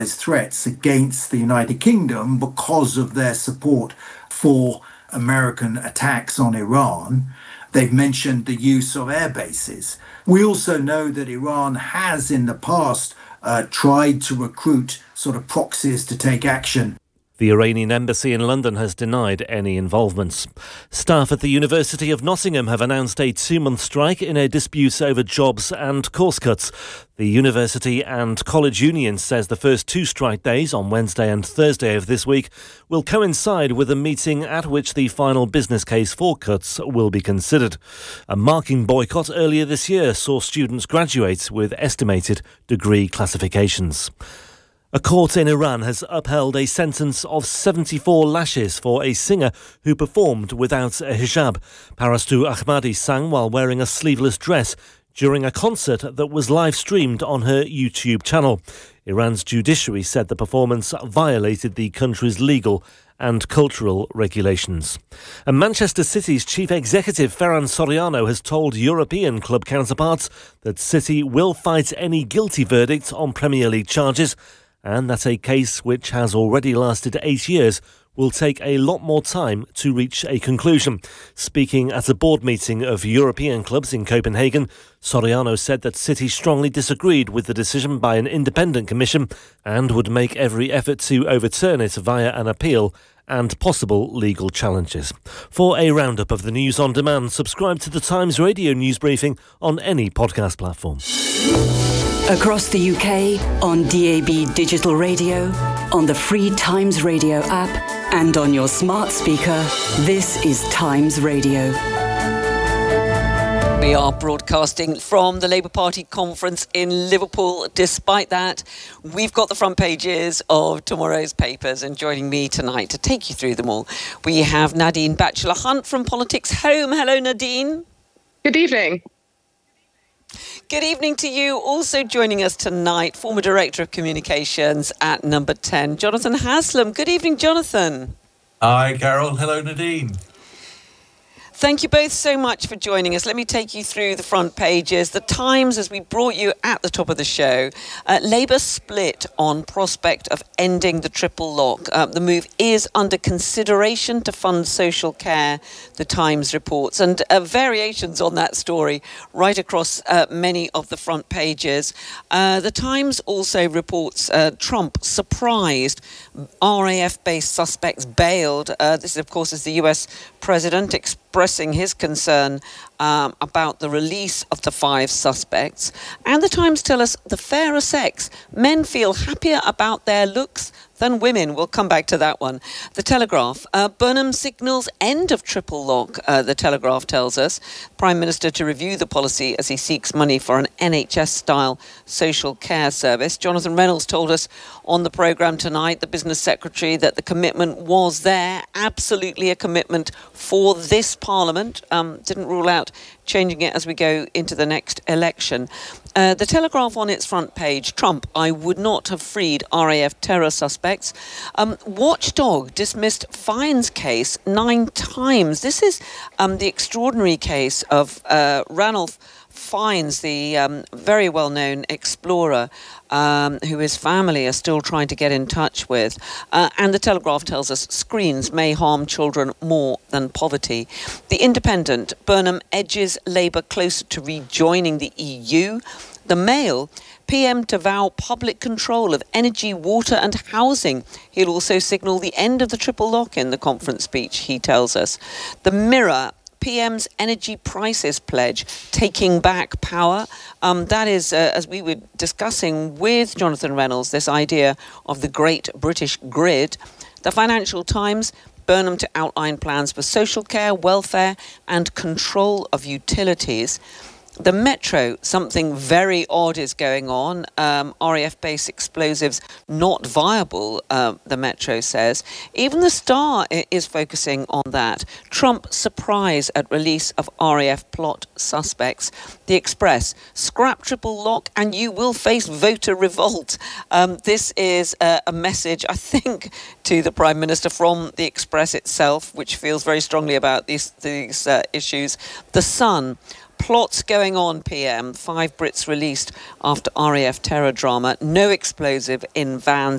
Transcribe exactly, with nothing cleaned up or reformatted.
threats against the United Kingdom because of their support for American attacks on Iran. They've mentioned the use of air bases. We also know that Iran has in the past uh, tried to recruit sort of proxies to take action. The Iranian embassy in London has denied any involvements. Staff at the University of Nottingham have announced a two-month strike in a dispute over jobs and course cuts. The university and college union says the first two strike days, on Wednesday and Thursday of this week, will coincide with a meeting at which the final business case for cuts will be considered. A marking boycott earlier this year saw students graduate with estimated degree classifications. A court in Iran has upheld a sentence of seventy-four lashes for a singer who performed without a hijab. Parastu Ahmadi sang while wearing a sleeveless dress during a concert that was live-streamed on her YouTube channel. Iran's judiciary said the performance violated the country's legal and cultural regulations. And Manchester City's chief executive Ferran Soriano has told European club counterparts that City will fight any guilty verdict on Premier League charges, and that a case which has already lasted eight years will take a lot more time to reach a conclusion. Speaking at a board meeting of European clubs in Copenhagen, Soriano said that City strongly disagreed with the decision by an independent commission and would make every effort to overturn it via an appeal and possible legal challenges. For a roundup of the news on demand, subscribe to the Times Radio news briefing on any podcast platform. Across the U K, on D A B digital radio, on the free Times Radio app, and on your smart speaker, this is Times Radio. We are broadcasting from the Labour Party conference in Liverpool. Despite that, we've got the front pages of tomorrow's papers, and joining me tonight to take you through them all, we have Nadine Batchelor-Hunt from Politics Home. Hello, Nadine. Good evening. Good evening to you. Also joining us tonight, former Director of Communications at Number ten, Jonathan Haslam. Good evening, Jonathan. Hi, Carol. Hello, Nadine. Thank you both so much for joining us. Let me take you through the front pages. The Times, as we brought you at the top of the show, uh, Labour split on prospect of ending the triple lock. Uh, the move is under consideration to fund social care, the Times reports, and uh, variations on that story right across uh, many of the front pages. Uh, the Times also reports uh, Trump surprised R A F-based suspects bailed. Uh, this, of course, is the U S president expressing his concern um, about the release of the five suspects. And the Times tell us the fairer sex. Men feel happier about their looks than women. We'll come back to that one. The Telegraph. Uh, Burnham signals end of triple lock, uh, the Telegraph tells us. Prime Minister to review the policy as he seeks money for an N H S-style social care service. Jonathan Reynolds told us on the programme tonight, the Business Secretary, that the commitment was there, absolutely a commitment for this Parliament. Um, didn't rule out changing it as we go into the next election. Uh, the Telegraph on its front page, Trump, I would not have freed R A F terror suspects. Um, Watchdog dismissed Fine's case nine times. This is um, the extraordinary case of uh, Ranulph Fiennes, the um, very well-known explorer um, who his family are still trying to get in touch with. Uh, and the Telegraph tells us screens may harm children more than poverty. The Independent, Burnham edges Labour closer to rejoining the E U. The Mail, P M to vow public control of energy, water and housing. He'll also signal the end of the triple lock in the conference speech, he tells us. The Mirror, P M's energy prices pledge, taking back power. Um, that is, uh, as we were discussing with Jonathan Reynolds, this idea of the great British grid. The Financial Times, Burnham to outline plans for social care, welfare and control of utilities. The Metro, something very odd is going on. Um, R A F-based explosives not viable, uh, the Metro says. Even the Star is focusing on that. Trump surprise at release of R A F plot suspects. The Express, scrap triple lock and you will face voter revolt. Um, this is uh, a message, I think, to the Prime Minister from the Express itself, which feels very strongly about these, these uh, issues. The Sun, plots going on, P M. Five Brits released after R A F terror drama. No explosive in vans